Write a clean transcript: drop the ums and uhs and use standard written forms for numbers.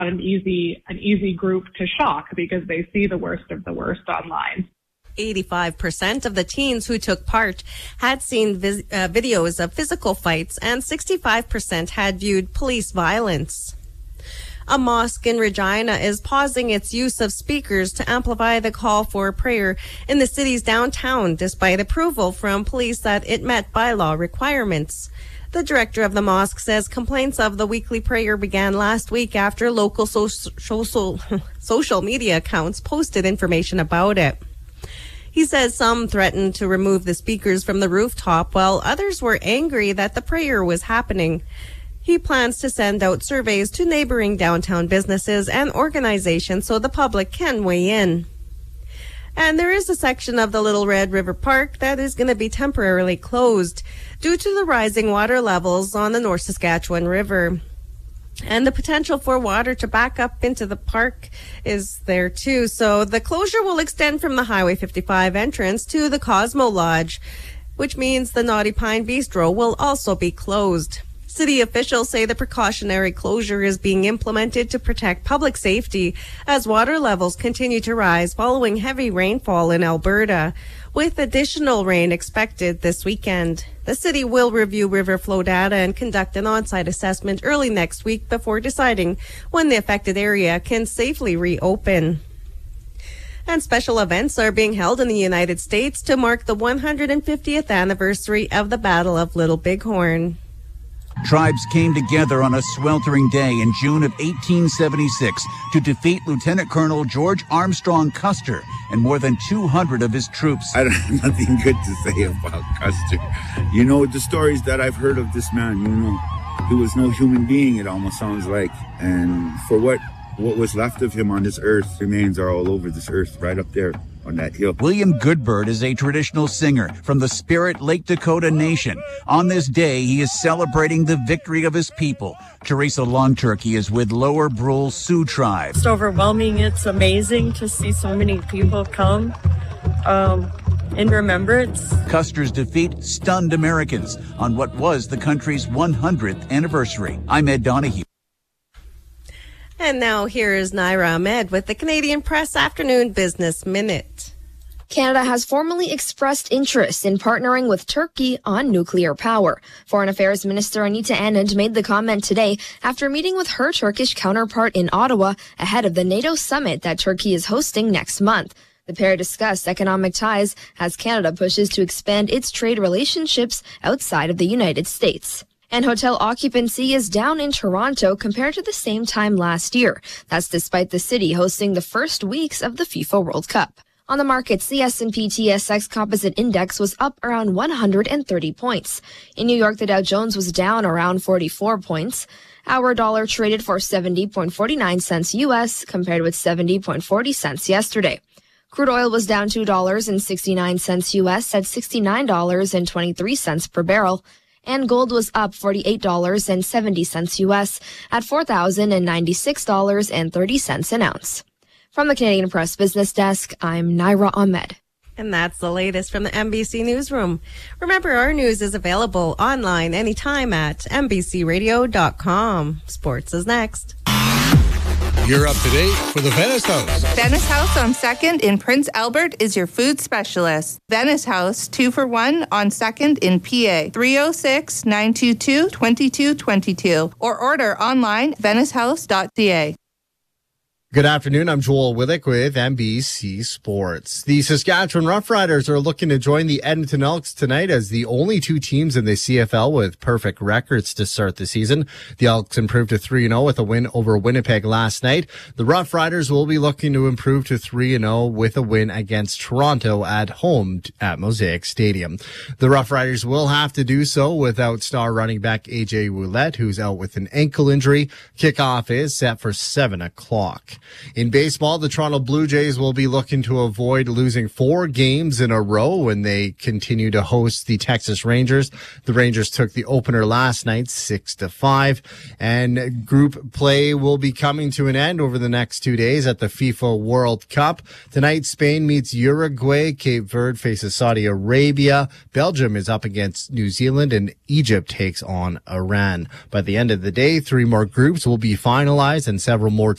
an easy group to shock because they see the worst of the worst online. 85% of the teens who took part had seen videos of physical fights, and 65% had viewed police violence. A mosque in Regina is pausing its use of speakers to amplify the call for prayer in the city's downtown, despite approval from police that it met bylaw requirements. The director of the mosque says complaints of the weekly prayer began last week after local social media accounts posted information about it. He says some threatened to remove the speakers from the rooftop, while others were angry that the prayer was happening. He plans to send out surveys to neighboring downtown businesses and organizations so the public can weigh in. And there is a section of the Little Red River Park that is going to be temporarily closed due to the rising water levels on the North Saskatchewan River. And the potential for water to back up into the park is there too. So the closure will extend from the Highway 55 entrance to the Cosmo Lodge, which means the Naughty Pine Bistro will also be closed. City officials say the precautionary closure is being implemented to protect public safety as water levels continue to rise following heavy rainfall in Alberta, with additional rain expected this weekend. The city will review river flow data and conduct an on-site assessment early next week before deciding when the affected area can safely reopen. And special events are being held in the United States to mark the 150th anniversary of the Battle of Little Bighorn. Tribes came together on a sweltering day in June of 1876 to defeat Lieutenant Colonel George Armstrong Custer and more than 200 of his troops. I don't have nothing good to say about Custer. You know, the stories that I've heard of this man, you know, he was no human being, it almost sounds like. And for what was left of him on this earth, remains are all over this earth, right up there on that hill. William Goodbird is a traditional singer from the Spirit Lake Dakota Nation. On this day, he is celebrating the victory of his people. Teresa Longturkey is with Lower Brule Sioux Tribe. It's overwhelming. It's amazing to see so many people come in remembrance. Custer's defeat stunned Americans on what was the country's 100th anniversary. I'm Ed Donahue. And now here is Naira Ahmed with the Canadian Press Afternoon Business Minute. Canada has formally expressed interest in partnering with Turkey on nuclear power. Foreign Affairs Minister Anita Anand made the comment today after meeting with her Turkish counterpart in Ottawa ahead of the NATO summit that Turkey is hosting next month. The pair discussed economic ties as Canada pushes to expand its trade relationships outside of the United States. And hotel occupancy is down in Toronto compared to the same time last year. That's despite the city hosting the first weeks of the FIFA World Cup. On the markets, the S&P TSX Composite Index was up around 130 points. In New York, the Dow Jones was down around 44 points. Our dollar traded for 70.49 cents U.S. compared with 70.40 cents yesterday. Crude oil was down $2.69 U.S. at $69.23 per barrel. And gold was up $48.70 U.S. at $4,096.30 an ounce. From the Canadian Press Business Desk, I'm Naira Ahmed. And that's the latest from the NBC Newsroom. Remember, our news is available online anytime at NBCRadio.com. Sports is next. You're up to date for the Venice House. Venice House on 2nd in Prince Albert is your food specialist. Venice House, 2 for $1 on 2nd in PA. 306-922-2222. Or order online, venicehouse.ca. Good afternoon. I'm Joel Willick with NBC Sports. The Saskatchewan Roughriders are looking to join the Edmonton Elks tonight as the only two teams in the CFL with perfect records to start the season. The Elks improved to 3-0 with a win over Winnipeg last night. The Roughriders will be looking to improve to 3-0 with a win against Toronto at home at Mosaic Stadium. The Roughriders will have to do so without star running back AJ Ouellette, who's out with an ankle injury. Kickoff is set for 7 o'clock. In baseball, the Toronto Blue Jays will be looking to avoid losing 4 games in a row when they continue to host the Texas Rangers. The Rangers took the opener last night, 6-5, and group play will be coming to an end over the next 2 days at the FIFA World Cup. Tonight, Spain meets Uruguay, Cape Verde faces Saudi Arabia, Belgium is up against New Zealand, and Egypt takes on Iran. By the end of the day, 3 more groups will be finalized and several more